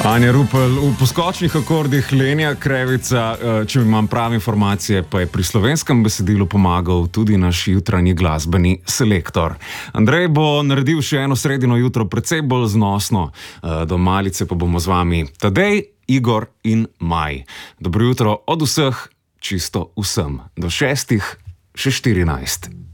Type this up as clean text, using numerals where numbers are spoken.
Anja Rupel v poskočnih akordih, Lenja Krevica, če imam prave informacije, pa je pri slovenskem besedilu pomagal tudi naš jutranji glasbeni selektor. Andrej bo naredil še eno sredino jutro precej bolj znosno, do malice pa bomo z vami Tadej, Igor in Maj. Dobro jutro od vseh, čisto vsem. Do 6, še 14.